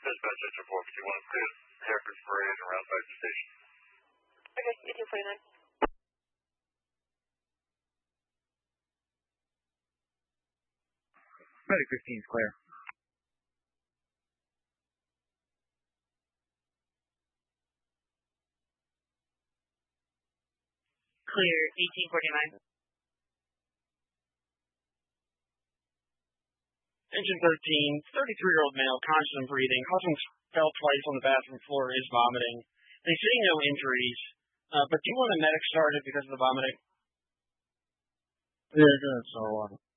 dispatch engine 451 clear characters parade around side the station. Okay, 1849. Medic 15 is clear. Clear, 1849. Engine 13, 33-year-old male, conscious and breathing. Husband fell twice on the bathroom floor, is vomiting. They say no injuries, but do you want a medic started because of the vomiting? Yeah, go ahead, so